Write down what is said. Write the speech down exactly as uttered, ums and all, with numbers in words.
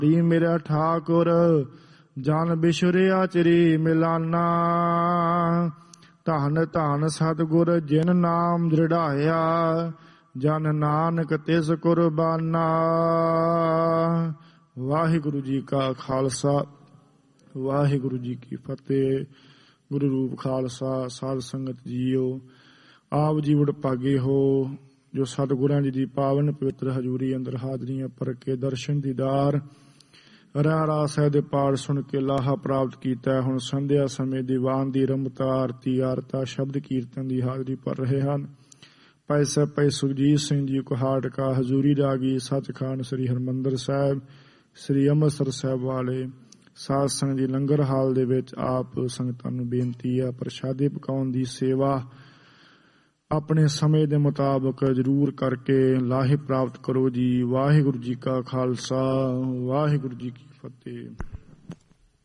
ਰੀ ਮੇਰਾ ਠਾਕੁਰ ਜਨ ਬਿਸ਼ੁਰਿਆ ਚਰੀ ਮਿਲਾਨਾ। ਧੰਨ ਧੰਨ ਸਤਿਗੁਰ ਜਿਨ ਨਾਮ ਦ੍ਰਿੜਾਇਆ, ਜਨ ਨਾਨਕ ਤਿਸ ਕੁਰਬਾਨਾ। ਵਾਹਿਗੁਰੂ ਜੀ ਕਾ ਖਾਲਸਾ, ਵਾਹਿਗੁਰੂ ਜੀ ਕੀ ਫਤਿਹ। ਗੁਰੂ ਰੂਪ ਖਾਲਸਾ ਸਾਧ ਸੰਗਤ ਜੀਓ, ਆਪ ਜੀ ਵਡਭਾਗੇ ਹੋ ਜੋ ਸਤਿਗੁਰਾਂ ਜੀ ਦੀ ਪਾਵਨ ਪਵਿੱਤਰ ਹਜ਼ੂਰੀ ਅੰਦਰ ਹਾਜ਼ਰੀਆਂ ਭਰ ਕੇ ਦਰਸ਼ਨ ਦੀਦਾਰ ਰਹਿਰਾਸ ਸਾਹਿਬ ਦੇ ਪਾਠ ਸੁਣ ਕੇ ਲਾਹਾ ਪ੍ਰਾਪਤ ਕੀਤਾ। ਹੁਣ ਸੰਧਿਆ ਸਮੇਂ ਦੀਵਾਨ ਦੀ ਰਮਤਾ ਆਰਤੀ ਆਰਤਾ ਸ਼ਬਦ ਕੀਰਤਨ ਦੀ ਹਾਜ਼ਰੀ ਭਰ ਰਹੇ ਹਨ। ਭਾਈ ਸਾਹਿਬ ਭਾਈ ਸੁਖਜੀਤ ਸਿੰਘ ਜੀ ਕੁਹਾੜ ਕਾ ਹਜ਼ੂਰੀ ਰਾਗੀ ਸੱਚਖੰਡ ਸ੍ਰੀ ਹਰਿਮੰਦਰ ਸਾਹਿਬ ਸ੍ਰੀ ਅੰਮ੍ਰਿਤਸਰ ਸਾਹਿਬ ਵਾਲੇ ਸਾਧ ਸੰਗਤ ਜੀ ਲੰਗਰ ਹਾਲ ਦੇ ਵਿੱਚ ਆਪ ਸੰਗਤਾਂ ਨੂੰ ਬੇਨਤੀ ਆ, ਪ੍ਰਸ਼ਾਦੇ ਪਕਾਉਣ ਦੀ ਸੇਵਾ ਆਪਣੇ ਸਮੇਂ ਦੇ ਮੁਤਾਬਕ ਜ਼ਰੂਰ ਕਰਕੇ ਲਾਹੇ ਪ੍ਰਾਪਤ ਕਰੋ ਜੀ। ਵਾਹਿਗੁਰੂ ਜੀ ਕਾ ਖਾਲਸਾ, ਵਾਹਿਗੁਰੂ ਜੀ ਕੀ ਫਤਿਹ।